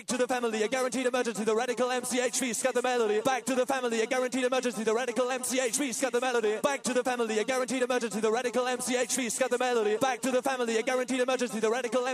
Back to the family, a guaranteed emergency, the radical MCHV, scat the melody. Back to the family, a guaranteed emergency, the radical MCHV, scat the melody. Back to the family, a guaranteed emergency, the radical MCHV, scat the melody. Back to the family, a guaranteed emergency, the radical